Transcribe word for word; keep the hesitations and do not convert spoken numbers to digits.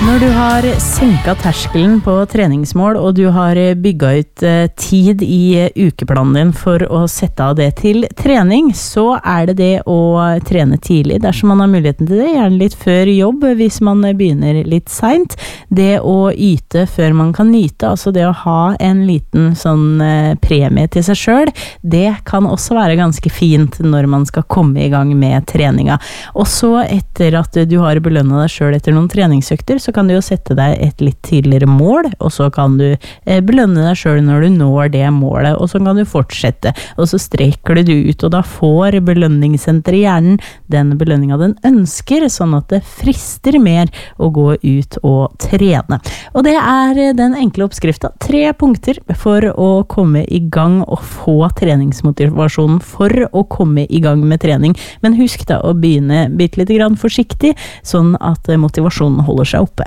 Når du har senket terskelen på treningsmål, og du har bygget ut tid i ukeplanen din for å sette av det til trening, så er det det å trene tidlig, dersom man har muligheten til det, gjerne litt før jobb, hvis man begynner litt sent. Det å yte før man kan nyte, altså det å ha en liten sånn premie til seg selv, det kan også være ganske fint når man skal komme i gang med treninga. Og så etter at du har belønnet deg selv etter noen treningsøkter, så kan du jo sette deg et litt tidligere mål, og så kan du eh, belønne deg selv når du når det målet, og så kan du fortsette, og så strekker du det ut, og da får belønningssenteret i hjernen den belønninga den ønsker, sånn at det frister mer å gå ut og trene. Og det er den enkle oppskriften. Tre punkter for å komme i gang og få treningsmotivasjonen for å komme i gang med trening. Men husk da å begynne bitte litt grann forsiktig, sånn at motivasjonen holder seg oppe.